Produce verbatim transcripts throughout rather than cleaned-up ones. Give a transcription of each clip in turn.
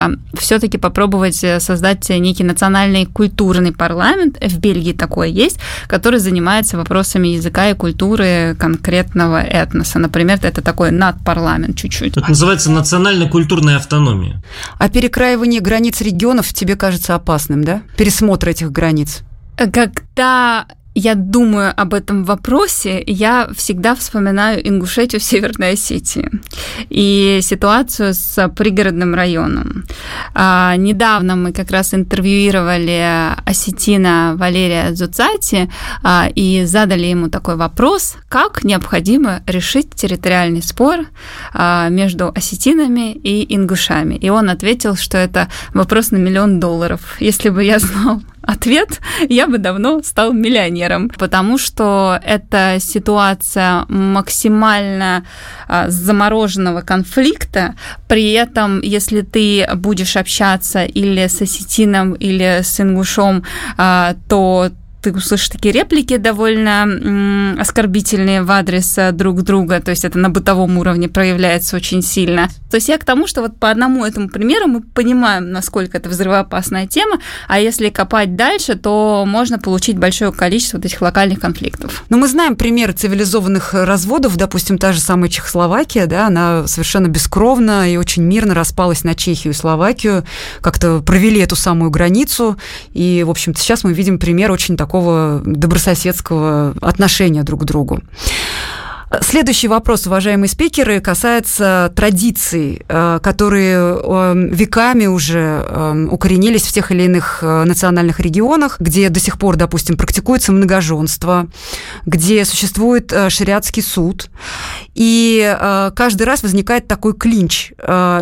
все-таки попробовать создать некий национальный культурный парламент, в Бельгии такое есть, который занимается вопросами языка и культуры конкретного этноса. Например, это такой надпарламент чуть-чуть. Это называется национально-культурная автономия. А перекраивание границ регионов тебе кажется опасным, да? Пересмотр этих границ? Когда я думаю об этом вопросе, я всегда вспоминаю Ингушетию в Северной Осетии и ситуацию с пригородным районом. А, недавно мы как раз интервьюировали осетина Валерия Зуцати а, и задали ему такой вопрос, как необходимо решить территориальный спор а, между осетинами и ингушами. И он ответил, что это вопрос на миллион долларов. Если бы я знал ответ, я бы давно стал миллионером, потому что это ситуация максимально а, замороженного конфликта. При этом, если ты будешь общаться или с осетином, или с ингушом, а, то ты услышишь такие реплики довольно м, оскорбительные в адрес друг друга, то есть это на бытовом уровне проявляется очень сильно. То есть я к тому, что вот по одному этому примеру мы понимаем, насколько это взрывоопасная тема, а если копать дальше, то можно получить большое количество вот этих локальных конфликтов. Но мы знаем примеры цивилизованных разводов, допустим, та же самая Чехословакия, да, она совершенно бескровно и очень мирно распалась на Чехию и Словакию, как-то провели эту самую границу, и, в общем-то, сейчас мы видим пример очень такой такого добрососедского отношения друг к другу. Следующий вопрос, уважаемые спикеры, касается традиций, которые веками уже укоренились в тех или иных национальных регионах, где до сих пор, допустим, практикуется многоженство, где существует шариатский суд. И каждый раз возникает такой клинч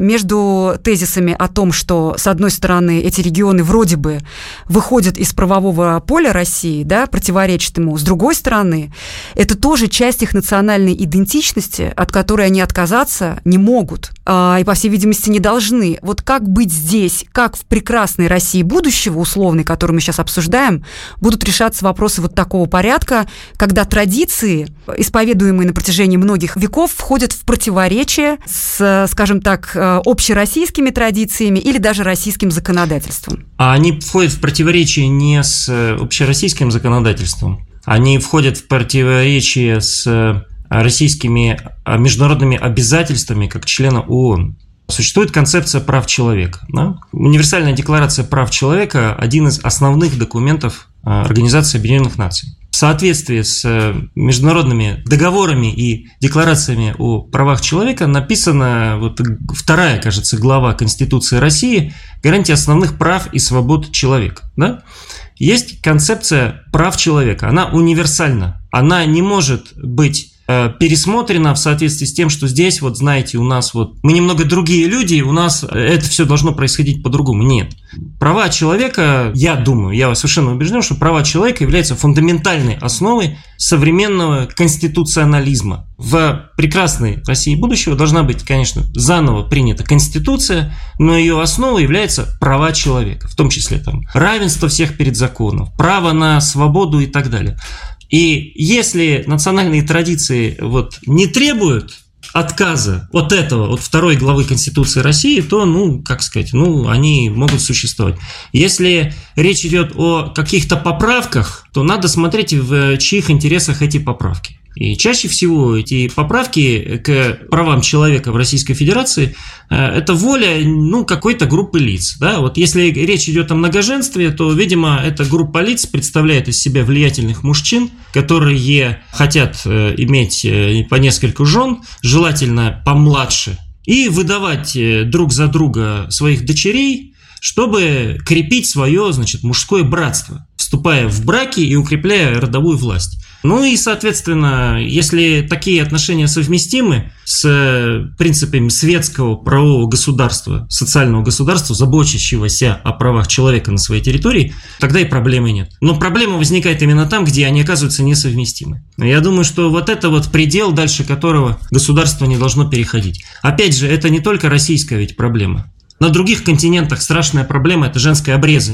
между тезисами о том, что, с одной стороны, эти регионы вроде бы выходят из правового поля России, да, противоречат ему, с другой стороны, это тоже часть их национальной идентичности, от которой они отказаться не могут и, по всей видимости, не должны. Вот как быть здесь, как в прекрасной России будущего, условной, которую мы сейчас обсуждаем, будут решаться вопросы вот такого порядка, когда традиции, исповедуемые на протяжении многих веков, входят в противоречие с, скажем так, общероссийскими традициями или даже российским законодательством. А они входят в противоречие не с общероссийским законодательством, они входят в противоречие с российскими международными обязательствами как члена ООН. Существует концепция прав человека. Да? Универсальная декларация прав человека – один из основных документов Организации Объединенных Наций. В соответствии с международными договорами и декларациями о правах человека написана вот вторая, кажется, глава Конституции России «Гарантия основных прав и свобод человека». Да? Есть концепция прав человека, она универсальна, она не может быть пересмотрено в соответствии с тем, что здесь, вот знаете, у нас вот мы немного другие люди, у нас это все должно происходить по-другому. Нет. Права человека, я думаю, я совершенно убежден, что права человека являются фундаментальной основой современного конституционализма. В прекрасной России будущего должна быть, конечно, заново принята Конституция, но ее основой являются права человека, в том числе там равенство всех перед законом, право на свободу и так далее. И если национальные традиции вот не требуют отказа от этого, от второй главы Конституции России, то, ну, как сказать, ну, они могут существовать. Если речь идет о каких-то поправках, то надо смотреть, в чьих интересах эти поправки. И чаще всего эти поправки к правам человека в Российской Федерации – это воля, ну, какой-то группы лиц. Да? Вот если речь идет о многоженстве, то, видимо, эта группа лиц представляет из себя влиятельных мужчин, которые хотят иметь по нескольку жен, желательно помладше, и выдавать друг за друга своих дочерей, чтобы крепить свое, значит, мужское братство, вступая в браки и укрепляя родовую власть. Ну и, соответственно, если такие отношения совместимы с принципами светского правового государства, социального государства, заботящегося о правах человека на своей территории, тогда и проблемы нет. Но проблема возникает именно там, где они оказываются несовместимы. Я думаю, что вот это вот предел, дальше которого государство не должно переходить. Опять же, это не только российская ведь проблема. На других континентах страшная проблема – это женское обрезание.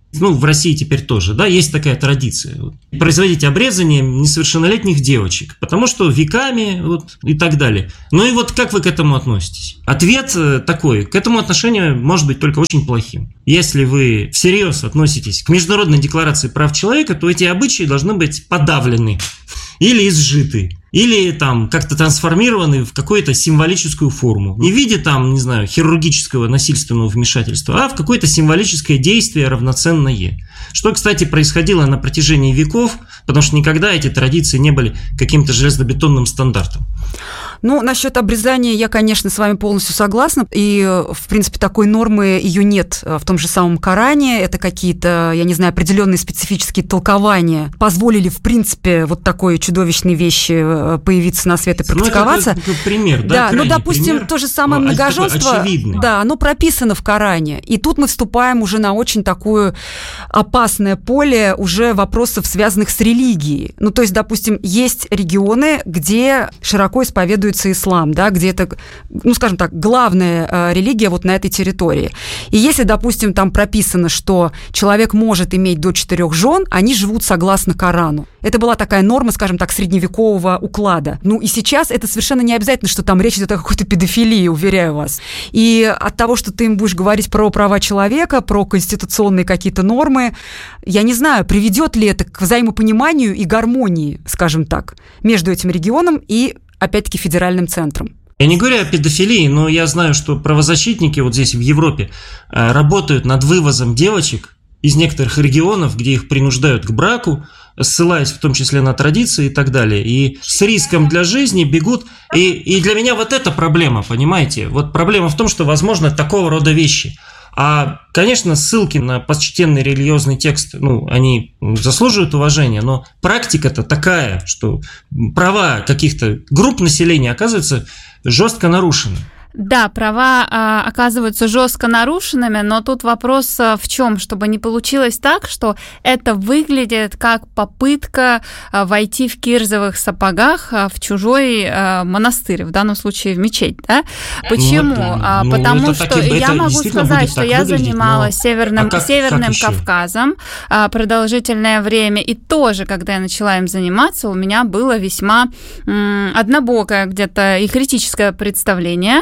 ну, в России теперь тоже, да, есть такая традиция. Производить обрезание несовершеннолетних девочек, потому что веками вот, и так далее. Ну и вот как вы к этому относитесь? Ответ такой, к этому отношению может быть только очень плохим. Если вы всерьез относитесь к Международной декларации прав человека, то эти обычаи должны быть подавлены или изжиты, или там как-то трансформированы в какую-то символическую форму. Не в виде там, не знаю, хирургического насильственного вмешательства, а в какое-то символическое действие равноценное. Что, кстати, происходило на протяжении веков, потому что никогда эти традиции не были каким-то железобетонным стандартом. Ну, насчет обрезания я, конечно, с вами полностью согласна. И, в принципе, такой нормы ее нет в том же самом Коране. Это какие-то, я не знаю, определенные специфические толкования позволили, в принципе, вот такой чудовищной вещи появиться на свет и практиковаться. Ну, это пример, да? Да, ну, допустим, пример, то же самое многоженство, да, оно прописано в Коране. И тут мы вступаем уже на очень такое опасное поле уже вопросов, связанных с религией. Ну, то есть, допустим, есть регионы, где широко исповедуется ислам, да, где это, ну, скажем так, главная э, религия вот на этой территории. И если, допустим, там прописано, что человек может иметь до четырех жен, они живут согласно Корану. Это была такая норма, скажем так, средневекового уклада. Ну, и сейчас это совершенно не обязательно, что там речь идет о какой-то педофилии, уверяю вас. И от того, что ты им будешь говорить про права человека, про конституционные какие-то нормы, я не знаю, приведет ли это к взаимопониманию и гармонии, скажем так, между этим регионом и опять-таки федеральным центром. Я не говорю о педофилии, но я знаю, что правозащитники вот здесь в Европе работают над вывозом девочек из некоторых регионов, где их принуждают к браку, ссылаясь в том числе на традиции и так далее, и с риском для жизни бегут. И, и для меня вот эта проблема, понимаете? Вот проблема в том, что возможно такого рода вещи. А, конечно, ссылки на почтенный религиозный текст, ну, они заслуживают уважения, но практика-то такая, что права каких-то групп населения оказываются жестко нарушены. Да, права а, оказываются жестко нарушенными, но тут вопрос а, в чем, чтобы не получилось так, что это выглядит как попытка а, войти в кирзовых сапогах а, в чужой а, монастырь, в данном случае в мечеть, да? Почему? Ну, это, а, ну, потому что таки, я могу сказать, что я занималась но... Северным, а как, Северным как Кавказом а, продолжительное время, и тоже, когда я начала им заниматься, у меня было весьма м, однобокое где-то и критическое представление.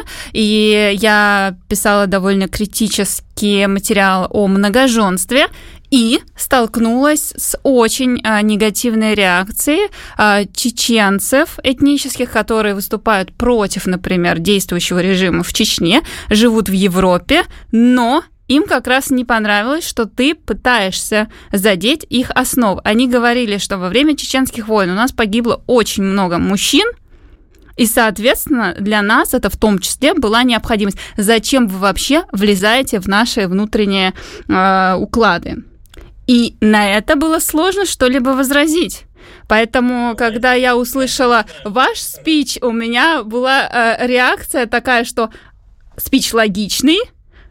И я писала довольно критический материал о многоженстве и столкнулась с очень а, негативной реакцией а, чеченцев этнических, которые выступают против, например, действующего режима в Чечне, живут в Европе, но им как раз не понравилось, что ты пытаешься задеть их основ. Они говорили, что во время чеченских войн у нас погибло очень много мужчин, и, соответственно, для нас это в том числе была необходимость. Зачем вы вообще влезаете в наши внутренние э, уклады? И на это было сложно что-либо возразить. Поэтому, когда я услышала ваш спич, у меня была э, реакция такая, что спич логичный,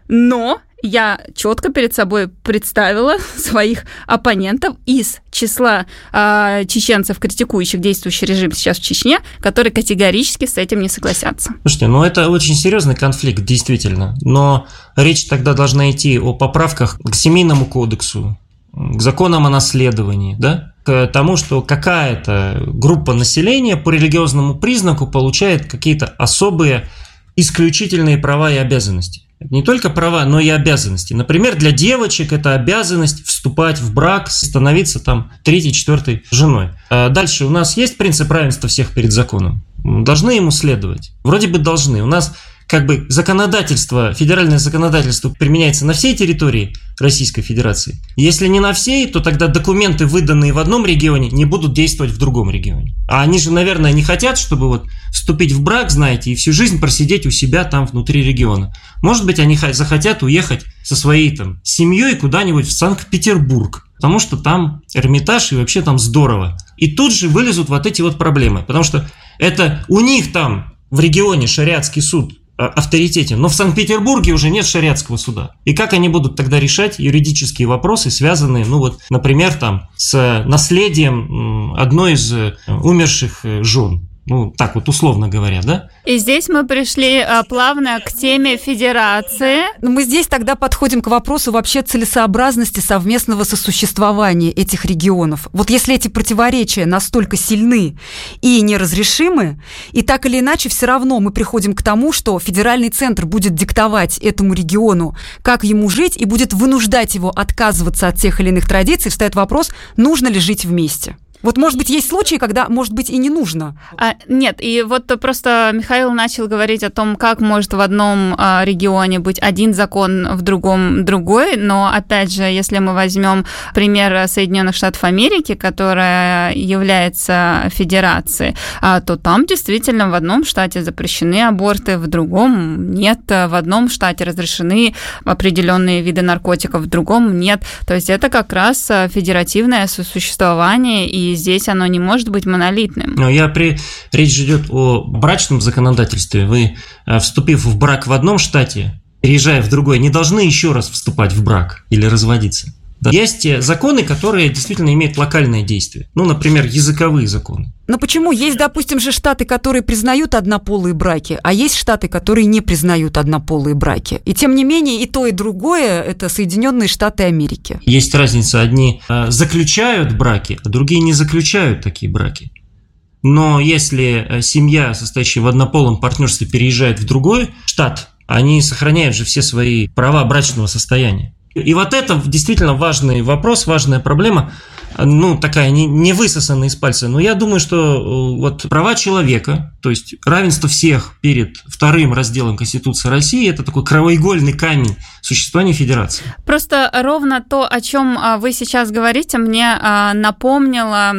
но я четко перед собой представила своих оппонентов из числа э, чеченцев, критикующих действующий режим сейчас в Чечне, которые категорически с этим не согласятся. Слушайте, ну это очень серьезный конфликт, действительно. Но речь тогда должна идти о поправках к Семейному кодексу, к законам о наследовании, да? К тому, что какая-то группа населения по религиозному признаку получает какие-то особые исключительные права и обязанности. Это не только права, но и обязанности. Например, для девочек это обязанность вступать в брак, становиться там третьей, четвертой женой. А дальше у нас есть принцип равенства всех перед законом. Должны ему следовать. Вроде бы должны. У нас как бы законодательство, федеральное законодательство применяется на всей территории Российской Федерации. Если не на всей, то тогда документы, выданные в одном регионе, не будут действовать в другом регионе. А они же, наверное, не хотят, чтобы вот вступить в брак, знаете, и всю жизнь просидеть у себя там внутри региона. Может быть, они захотят уехать со своей там семьей куда-нибудь в Санкт-Петербург, потому что там Эрмитаж и вообще там здорово. И тут же вылезут вот эти вот проблемы, потому что это у них там в регионе шариатский суд авторитетен, но в Санкт-Петербурге уже нет шариатского суда. И как они будут тогда решать юридические вопросы, связанные, ну вот, например, там, с наследием одной из умерших жен? Ну, так вот, условно говоря, да? И здесь мы пришли а, плавно к теме федерации. Мы здесь тогда подходим к вопросу вообще целесообразности совместного сосуществования этих регионов. Вот если эти противоречия настолько сильны и неразрешимы, и так или иначе все равно мы приходим к тому, что федеральный центр будет диктовать этому региону, как ему жить, и будет вынуждать его отказываться от тех или иных традиций, встает вопрос, нужно ли жить вместе. Вот, может быть, есть случаи, когда, может быть, и не нужно. А, нет, и вот просто Михаил начал говорить о том, как может в одном а, регионе быть один закон, в другом другой, но, опять же, если мы возьмем пример Соединенных Штатов Америки, которая является федерацией, а, то там действительно в одном штате запрещены аборты, в другом нет, в одном штате разрешены определенные виды наркотиков, в другом нет. То есть это как раз федеративное сосуществование, и И здесь оно не может быть монолитным. Но я при... Речь идет о брачном законодательстве. Вы, вступив в брак в одном штате, переезжая в другой, не должны еще раз вступать в брак или разводиться. Да. Есть законы, которые действительно имеют локальное действие. Ну, например, языковые законы. Но почему? Есть, допустим, же штаты, которые признают однополые браки, а есть штаты, которые не признают однополые браки. И тем не менее, и то, и другое – это Соединенные Штаты Америки. Есть разница. Одни э, заключают браки, а другие не заключают такие браки. Но если семья, состоящая в однополом партнерстве, переезжает в другой штат, они сохраняют же все свои права брачного состояния. И вот это действительно важный вопрос, важная проблема, ну, такая не, не высосанная из пальца. Но я думаю, что вот права человека, то есть равенство всех перед вторым разделом Конституции России, это такой краеугольный камень существования федерации. Просто ровно то, о чем вы сейчас говорите, мне напомнило,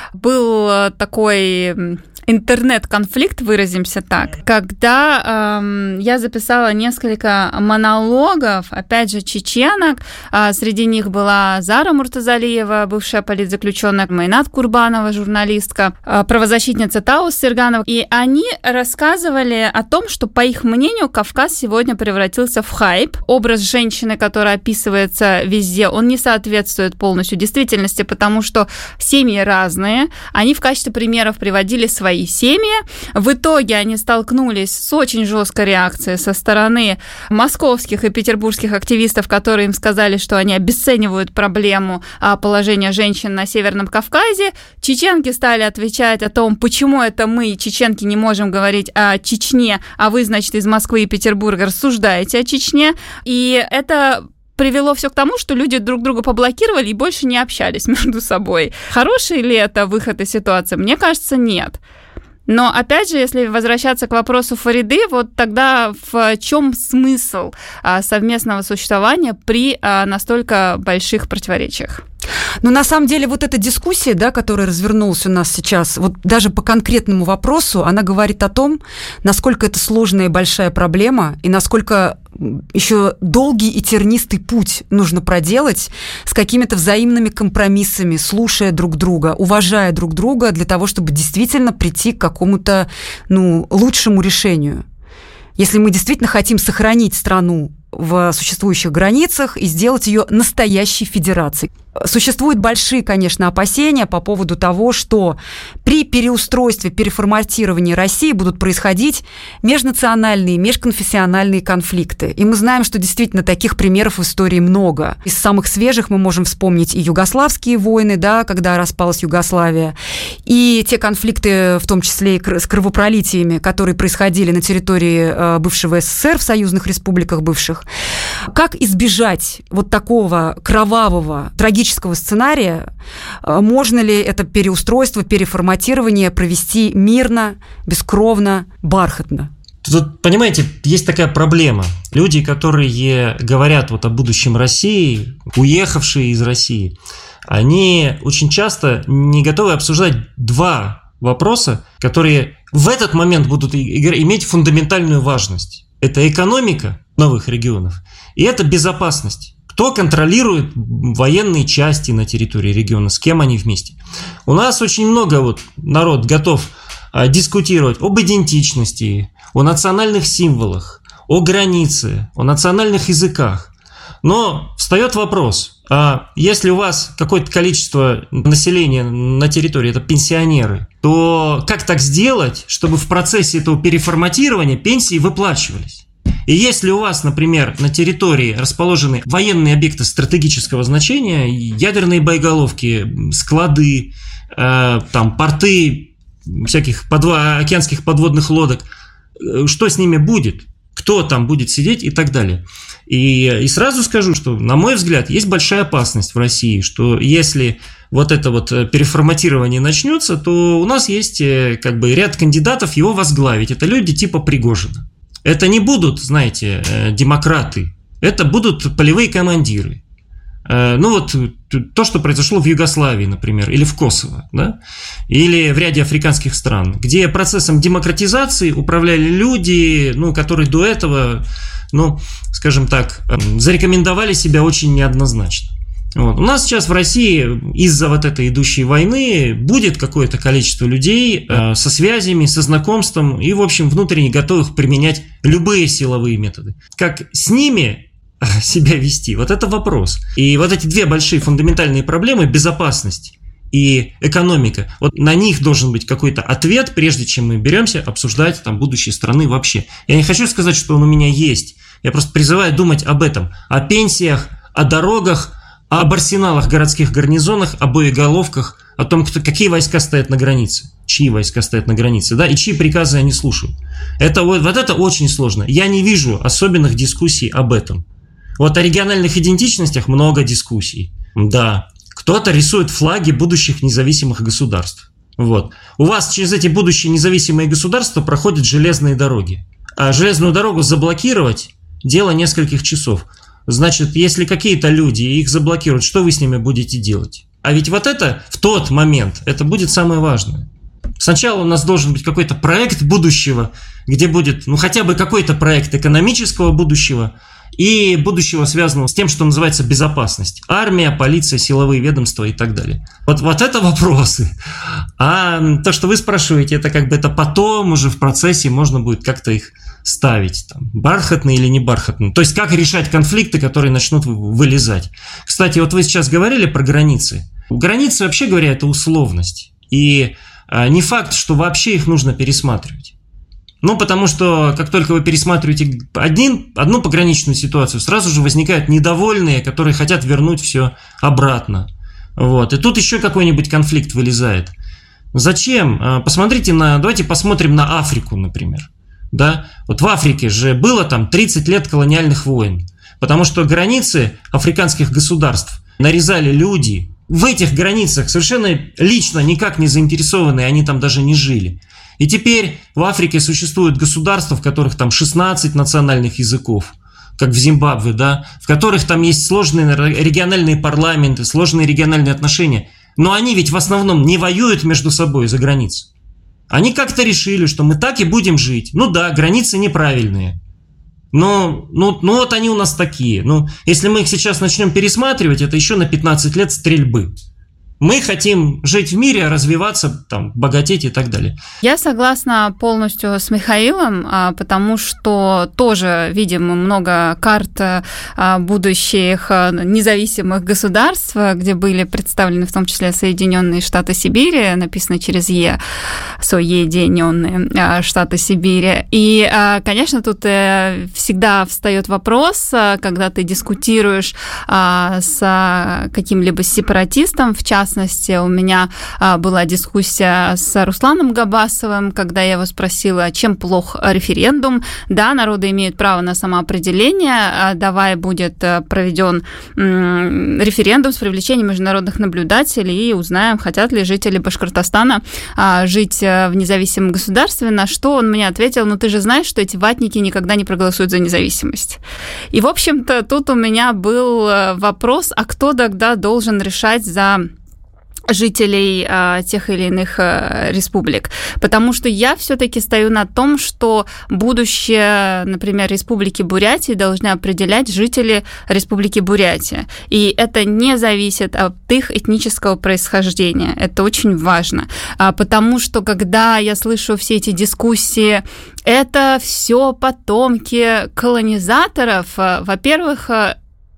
был такой интернет-конфликт, выразимся так, когда э, я записала несколько монологов, опять же, чеченок, э, среди них была Зара Муртазалиева, бывшая политзаключенная, Майнат Курбанова, журналистка, э, правозащитница Таус Серганова, и они рассказывали о том, что, по их мнению, Кавказ сегодня превратился в хайп. Образ женщины, который описывается везде, он не соответствует полностью действительности, потому что семьи разные, они в качестве примеров приводили свои семьи. В итоге они столкнулись с очень жесткой реакцией со стороны московских и петербургских активистов, которые им сказали, что они обесценивают проблему положения женщин на Северном Кавказе. Чеченки стали отвечать о том, почему это мы, чеченки, не можем говорить о Чечне, а вы, значит, из Москвы и Петербурга рассуждаете о Чечне. И это привело все к тому, что люди друг друга поблокировали и больше не общались между собой. Хороший ли это выход из ситуации? Мне кажется, нет. Но, опять же, если возвращаться к вопросу Фариды, вот тогда в чем смысл совместного существования при настолько больших противоречиях? Но на самом деле вот эта дискуссия, да, которая развернулась у нас сейчас, вот даже по конкретному вопросу, она говорит о том, насколько это сложная и большая проблема, и насколько еще долгий и тернистый путь нужно проделать с какими-то взаимными компромиссами, слушая друг друга, уважая друг друга для того, чтобы действительно прийти к какому-то, ну, лучшему решению. Если мы действительно хотим сохранить страну в существующих границах и сделать ее настоящей федерацией. Существуют большие, конечно, опасения по поводу того, что при переустройстве, переформатировании России будут происходить межнациональные, межконфессиональные конфликты. И мы знаем, что действительно таких примеров в истории много. Из самых свежих мы можем вспомнить и югославские войны, да, когда распалась Югославия, и те конфликты, в том числе и с кровопролитиями, которые происходили на территории бывшего СССР, в союзных республиках бывших. Как избежать вот такого кровавого, трагического сценария? Можно ли это переустройство, переформатирование провести мирно, бескровно, бархатно? Тут, понимаете, есть такая проблема. Люди, которые говорят вот о будущем России, уехавшие из России, они очень часто не готовы обсуждать два вопроса, которые в этот момент будут иметь фундаментальную важность. Это экономика новых регионов, и это безопасность. Кто контролирует военные части на территории региона, с кем они вместе. У нас очень много вот народ готов а, дискутировать об идентичности, о национальных символах, о границе, о национальных языках. Но встает вопрос, если у вас какое-то количество населения на территории, это пенсионеры, то как так сделать, чтобы в процессе этого переформатирования пенсии выплачивались? И если у вас, например, на территории расположены военные объекты стратегического значения, ядерные боеголовки, склады, э, там, порты всяких подво- океанских подводных лодок, что с ними будет? Кто там будет сидеть и так далее. И, и сразу скажу, что, на мой взгляд, есть большая опасность в России, что если вот это вот переформатирование начнется, то у нас есть как бы ряд кандидатов его возглавить. Это люди типа Пригожина. Это не будут, знаете, демократы, это будут полевые командиры. Ну вот то, что произошло в Югославии, например, или в Косово, да? Или в ряде африканских стран, где процессом демократизации управляли люди, ну, которые до этого, ну, скажем так, зарекомендовали себя очень неоднозначно. Вот. У нас сейчас в России из-за вот этой идущей войны будет какое-то количество людей э, со связями, со знакомством и, в общем, внутренне готовых применять любые силовые методы. Как с ними себя вести? Вот это вопрос. И вот эти две большие фундаментальные проблемы – безопасность и экономика. Вот на них должен быть какой-то ответ, прежде чем мы беремся обсуждать там будущее страны вообще. Я не хочу сказать, что он у меня есть. Я просто призываю думать об этом. О пенсиях, о дорогах, об арсеналах, городских гарнизонах, о боеголовках, о том, кто, какие войска стоят на границе, чьи войска стоят на границе, да, и чьи приказы они слушают. Это, вот, вот это очень сложно. Я не вижу особенных дискуссий об этом. Вот о региональных идентичностях много дискуссий. Да, кто-то рисует флаги будущих независимых государств. Вот. У вас через эти будущие независимые государства проходят железные дороги. А железную дорогу заблокировать – дело нескольких часов. Значит, если какие-то люди их заблокируют, что вы с ними будете делать? А ведь вот это в тот момент, это будет самое важное. Сначала у нас должен быть какой-то проект будущего, где будет, ну, хотя бы какой-то проект экономического будущего и будущего, связанного с тем, что называется безопасность. Армия, полиция, силовые ведомства и так далее. Вот, вот это вопросы. А то, что вы спрашиваете, это как бы это потом уже в процессе можно будет как-то их ставить. Там, бархатные или не бархатные. То есть как решать конфликты, которые начнут вылезать. Кстати, вот вы сейчас говорили про границы. Границы, вообще говоря, это условность. И а, не факт, что вообще их нужно пересматривать. Ну, потому что как только вы пересматриваете один, одну пограничную ситуацию, сразу же возникают недовольные, которые хотят вернуть все обратно. Вот. И тут еще какой-нибудь конфликт вылезает. Зачем? Посмотрите на... Давайте посмотрим на Африку, например. Да? Вот в Африке же было там тридцать лет колониальных войн. Потому что границы африканских государств нарезали люди. В этих границах совершенно лично никак не заинтересованные, они там даже не жили. И теперь в Африке существуют государства, в которых там шестнадцать национальных языков, как в Зимбабве, да, в которых там есть сложные региональные парламенты, сложные региональные отношения. Но они ведь в основном не воюют между собой за границей. Они как-то решили, что мы так и будем жить. Ну да, границы неправильные. Но ну, ну вот они у нас такие. Ну, если мы их сейчас начнем пересматривать, это еще на пятнадцать лет стрельбы. Мы хотим жить в мире, развиваться, там, богатеть и так далее. Я согласна полностью с Михаилом, потому что тоже видим много карт будущих независимых государств, где были представлены в том числе Соединенные Штаты Сибири, написано через Е, Соединенные Штаты Сибири. И, конечно, тут всегда встает вопрос, когда ты дискутируешь с каким-либо сепаратистом, в частности, В частности, у меня а, была дискуссия с Русланом Габасовым, когда я его спросила, чем плох референдум. Да, народы имеют право на самоопределение, а, давай будет проведен м, референдум с привлечением международных наблюдателей и узнаем, хотят ли жители Башкортостана а, жить в независимом государстве, на что он мне ответил, ну ты же знаешь, что эти ватники никогда не проголосуют за независимость. И, в общем-то, тут у меня был вопрос, а кто тогда должен решать за жителей а, тех или иных а, республик, потому что я все-таки стою на том, что будущее, например, Республики Бурятии должны определять жители Республики Бурятия, и это не зависит от их этнического происхождения, это очень важно, а, потому что когда я слышу все эти дискуссии, это все потомки колонизаторов, а, во-первых,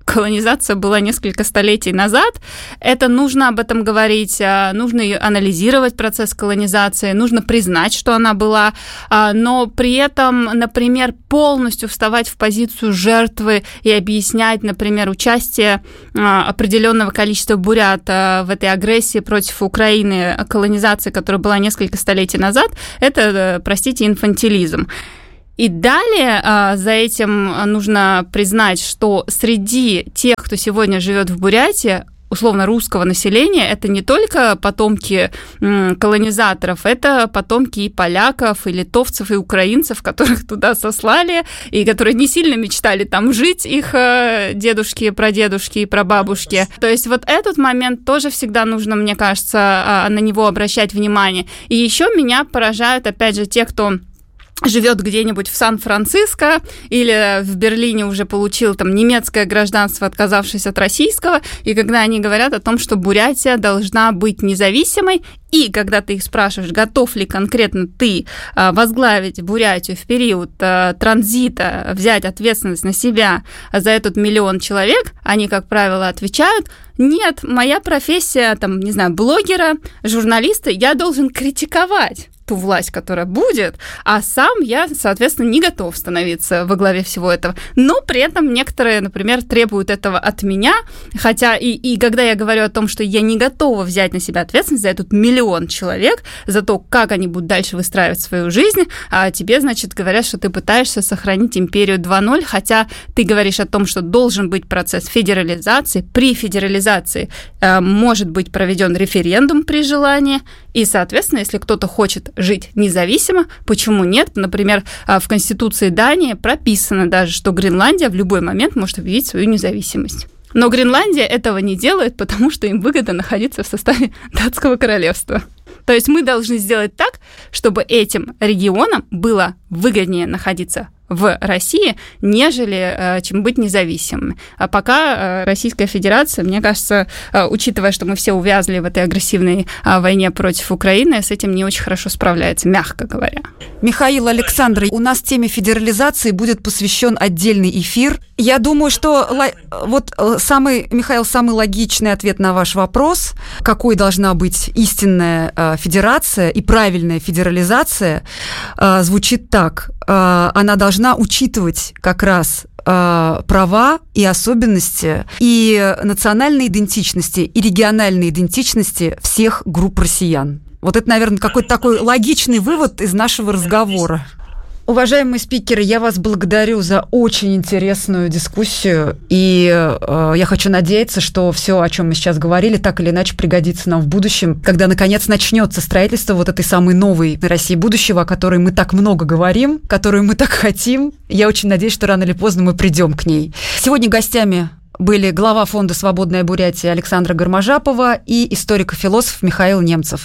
колонизация была несколько столетий назад. Это нужно об этом говорить, нужно анализировать процесс колонизации, нужно признать, что она была, но при этом, например, полностью вставать в позицию жертвы и объяснять, например, участие определенного количества бурят в этой агрессии против Украины, колонизации, которая была несколько столетий назад, это, простите, инфантилизм. И далее за этим нужно признать, что среди тех, кто сегодня живет в Бурятии, условно русского населения, это не только потомки колонизаторов, это потомки и поляков, и литовцев, и украинцев, которых туда сослали, и которые не сильно мечтали там жить, их дедушки, прадедушки и прабабушки. То есть вот этот момент тоже всегда нужно, мне кажется, на него обращать внимание. И еще меня поражают, опять же, те, кто живет где-нибудь в Сан-Франциско или в Берлине уже получил там немецкое гражданство, отказавшись от российского, и когда они говорят о том, что Бурятия должна быть независимой, и когда ты их спрашиваешь, готов ли конкретно ты возглавить Бурятию в период транзита, взять ответственность на себя за этот миллион человек, они, как правило, отвечают: нет, моя профессия, там, не знаю, блогера, журналиста, я должен критиковать ту власть, которая будет, а сам я, соответственно, не готов становиться во главе всего этого. Но при этом некоторые, например, требуют этого от меня, хотя и, и когда я говорю о том, что я не готова взять на себя ответственность за этот миллион человек, за то, как они будут дальше выстраивать свою жизнь, а тебе, значит, говорят, что ты пытаешься сохранить империю два ноль, хотя ты говоришь о том, что должен быть процесс федерализации. При федерализации э, может быть проведен референдум при желании, и, соответственно, если кто-то хочет жить независимо, почему нет? Например, в Конституции Дании прописано даже, что Гренландия в любой момент может объявить свою независимость. Но Гренландия этого не делает, потому что им выгодно находиться в составе датского королевства. То есть мы должны сделать так, чтобы этим регионам было выгоднее находиться в России, нежели чем быть независимыми. А пока Российская Федерация, мне кажется, учитывая, что мы все увязли в этой агрессивной войне против Украины, с этим не очень хорошо справляется, мягко говоря. Михаил, Александр, у нас теме федерализации будет посвящен отдельный эфир. Я думаю, что вот самый, Михаил, самый логичный ответ на ваш вопрос, какой должна быть истинная федерация и правильная федерализация, звучит так. Она должна учитывать как раз права и особенности и национальной идентичности, и региональной идентичности всех групп россиян. Вот это, наверное, какой-то такой логичный вывод из нашего разговора. Уважаемые спикеры, я вас благодарю за очень интересную дискуссию, и э, я хочу надеяться, что все, о чем мы сейчас говорили, так или иначе пригодится нам в будущем, когда, наконец, начнется строительство вот этой самой новой России будущего, о которой мы так много говорим, которую мы так хотим. Я очень надеюсь, что рано или поздно мы придем к ней. Сегодня гостями были глава фонда «Свободная Бурятия» Александра Гарможапова и историк-философ Михаил Немцев.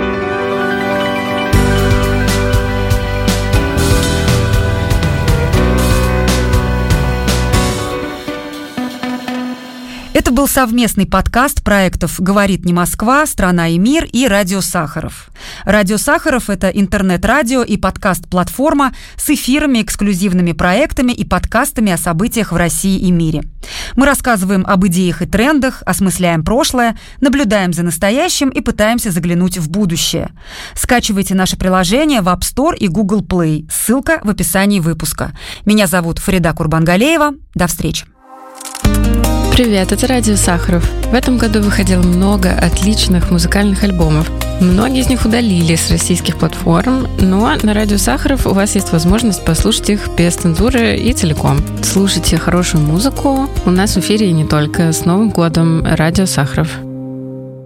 Это был совместный подкаст проектов «Говорит не Москва», «Страна и мир» и «Радио Сахаров». «Радио Сахаров» — это интернет-радио и подкаст-платформа с эфирами, эксклюзивными проектами и подкастами о событиях в России и мире. Мы рассказываем об идеях и трендах, осмысляем прошлое, наблюдаем за настоящим и пытаемся заглянуть в будущее. Скачивайте наше приложение в App Store и Google Play. Ссылка в описании выпуска. Меня зовут Фарида Курбангалеева. До встречи. Привет, это Радио Сахаров. В этом году выходило много отличных музыкальных альбомов. Многие из них удалили с российских платформ, но на Радио Сахаров у вас есть возможность послушать их без цензуры и целиком. Слушайте хорошую музыку. У нас в эфире и не только. С Новым годом, Радио Сахаров.